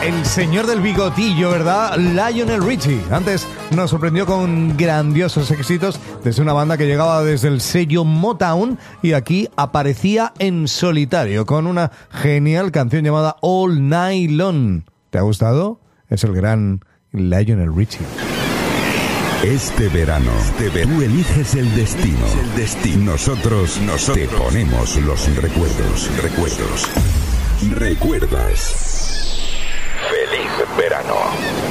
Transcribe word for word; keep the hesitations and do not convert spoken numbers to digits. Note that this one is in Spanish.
El señor del bigotillo, ¿verdad? Lionel Richie. Antes nos sorprendió con grandiosos éxitos desde una banda que llegaba desde el sello Motown y aquí aparecía en solitario con una genial canción llamada All Night Long. ¿Te ha gustado? Es el gran Lionel Richie. Este verano, este ver- tú eliges el destino. El destino. Nosotros, nosotros te ponemos los recuerdos, recuerdos. ¿Recuerdas? Feliz verano.